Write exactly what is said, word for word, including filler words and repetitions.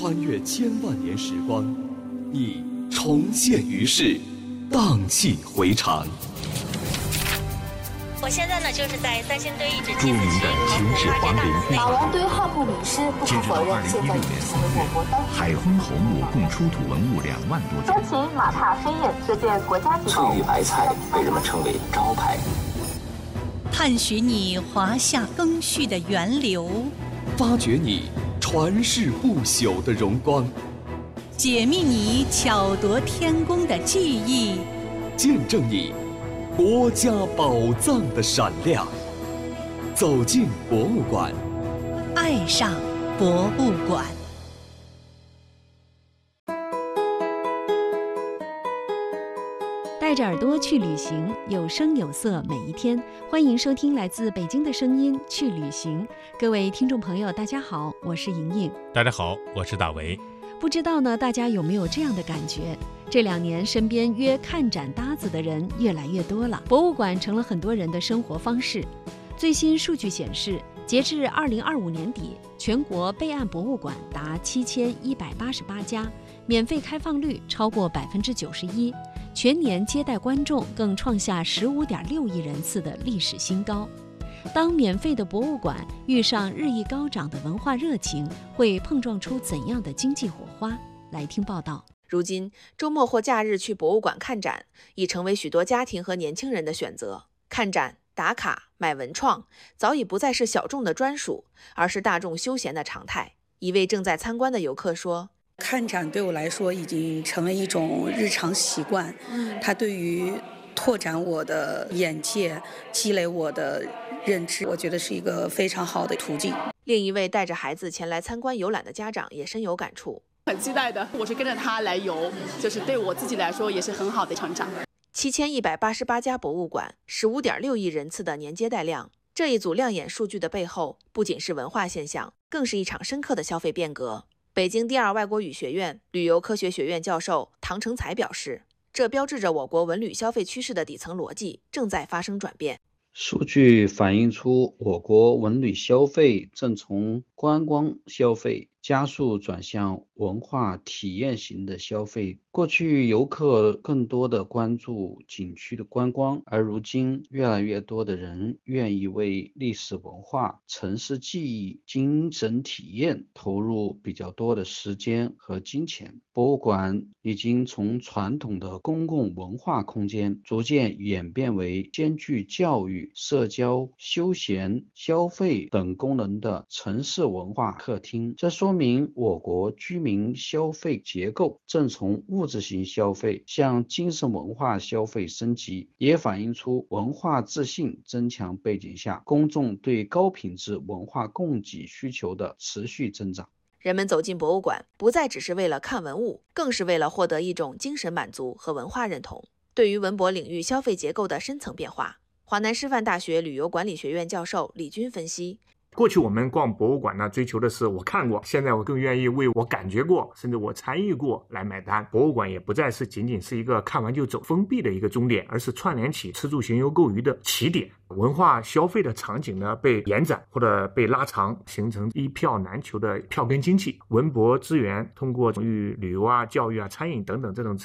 穿越千万年时光，你重现于世，荡气回肠。 我现在呢，就是在三星堆遗址著名的秦始皇陵墓。 马王堆号不迷失，不可否认，现在已经成为我国当地。 海昏侯墓共出土文物两万多件。 周秦马踏飞燕这件国家级翠玉白菜被人们称为招牌。 探寻你华夏更续的源流， 发掘你传世不朽的荣光， 解密你巧夺天工的技艺， 见证你国家宝藏的闪亮。走进博物馆， 爱上博物馆。 带着耳朵去旅行，有声有色每一天。欢迎收听来自北京的声音去旅行。各位听众朋友大家好，我是莹莹。 大家好，我是大为。 不知道呢，大家有没有这样的感觉？这两年身边约看展搭子的人越来越多了，博物馆成了很多人的生活方式。最新数据显示，截至二零二五年底，全国备案博物馆达七千一百八十八家，免费开放率超过百分之九十一，全年接待观众更创下十五点六亿人次的历史新高。当免费的博物馆遇上日益高涨的文化热情，会碰撞出怎样的经济火花？来听报道。 如今，周末或假日去博物馆看展已成为许多家庭和年轻人的选择。看展、打卡、买文创早已不再是小众的专属，而是大众休闲的常态。一位正在参观的游客说， 看展对我来说已经成为一种日常习惯，它对于拓展我的眼界、积累我的认知，我觉得是一个非常好的途径。 另一位带着孩子前来参观游览的家长也深有感触， 很期待的，我是跟着他来游，就是对我自己来说也是很好的成长。 七千一百八十八家博物馆，十五点六亿人次的年接待量，这一组亮眼数据的背后，不仅是文化现象，更是一场深刻的消费变革。北京第二外国语学院旅游科学学院教授唐成才表示，这标志着我国文旅消费趋势的底层逻辑正在发生转变。 数据反映出我国文旅消费正从观光消费加速转向文化体验型的消费。过去游客更多的关注景区的观光，而如今越来越多的人愿意为历史文化、城市记忆、精神体验投入比较多的时间和金钱。博物馆已经从传统的公共文化空间逐渐演变为兼具教育、社交、休闲、消费等功能的城市文化客厅。这说明我国居民消费结构正从物质型消费向精神文化消费升级，也反映出文化自信增强背景下公众对高品质文化供给需求的持续增长。 人们走进博物馆，不再只是为了看文物，更是为了获得一种精神满足和文化认同。对于文博领域消费结构的深层变化，华南师范大学旅游管理学院教授李军分析， 过去我们逛博物馆呢，追求的是我看过，现在我更愿意为我感觉过，甚至我参与过来买单。博物馆也不再是仅仅是一个看完就走封闭的一个终点，而是串联起吃住行游购娱的起点。文化消费的场景呢被延展或者被拉长，形成一票难求的票根经济。文博资源通过与旅游啊、教育啊、餐饮等等这种